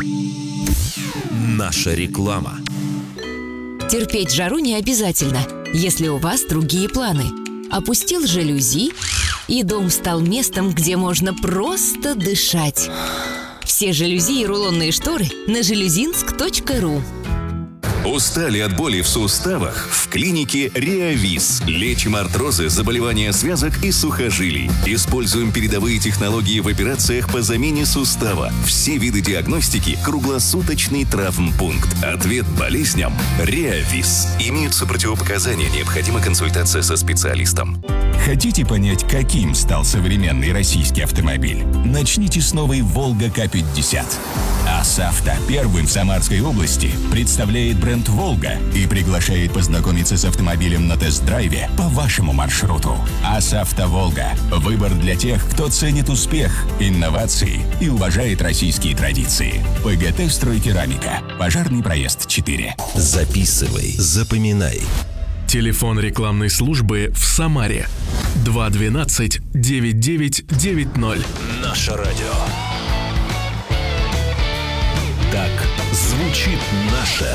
Наша реклама. Терпеть жару не обязательно, если у вас другие планы. Опустил жалюзи, и дом стал местом, где можно просто дышать. Все жалюзи и рулонные шторы на жалюзинск.ру. Устали от боли в суставах? В клинике Реавис. Лечим артрозы, заболевания связок и сухожилий. Используем передовые технологии в операциях по замене сустава. Все виды диагностики. Круглосуточный травмпункт. Ответ болезням Реавис. Имеются противопоказания. Необходима консультация со специалистом. Хотите понять, каким стал современный российский автомобиль? Начните с новой «Волга К-50». АсАвто первым в Самарской области представляет бренд «Волга» и приглашает познакомиться с автомобилем на тест-драйве по вашему маршруту. АсАвто «Волга» – выбор для тех, кто ценит успех, инновации и уважает российские традиции. ПГТ «Стройкерамика». Пожарный проезд 4. Записывай, запоминай. Телефон рекламной службы в Самаре 212 9990. Наше радио. Так звучит наше